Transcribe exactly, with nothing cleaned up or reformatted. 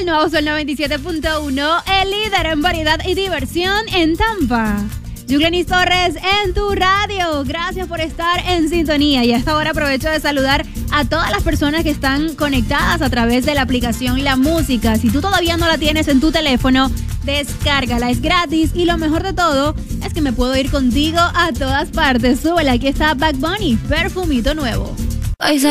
el nuevo Sol noventa y siete punto uno, el líder en variedad y diversión en Tampa. Yuglenis Torres en tu radio. Gracias por estar en sintonía. Y a esta hora aprovecho de saludar a todas las personas que están conectadas a través de la aplicación La Música. Si tú todavía no la tienes en tu teléfono, descárgala, es gratis. Y lo mejor de todo es que me puedo ir contigo a todas partes. Súbela, aquí está Bad Bunny, Perfumito Nuevo.